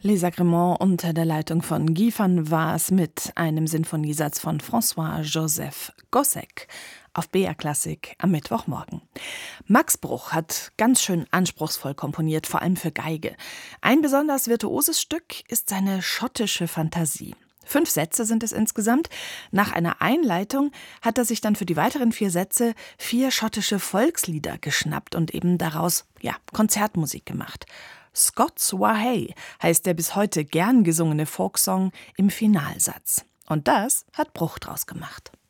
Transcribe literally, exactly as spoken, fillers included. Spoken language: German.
Les Agréments unter der Leitung von Guy van Waas mit einem Sinfoniesatz von François-Joseph Gossec auf B R Klassik am Mittwochmorgen. Max Bruch hat ganz schön anspruchsvoll komponiert, vor allem für Geige. Ein besonders virtuoses Stück ist seine schottische Fantasie. Fünf Sätze sind es insgesamt. Nach einer Einleitung hat er sich dann für die weiteren vier Sätze vier schottische Volkslieder geschnappt und eben daraus ja, Konzertmusik gemacht. Scots Wha Hey heißt der bis heute gern gesungene Folksong im Finalsatz. Und das hat Bruch draus gemacht.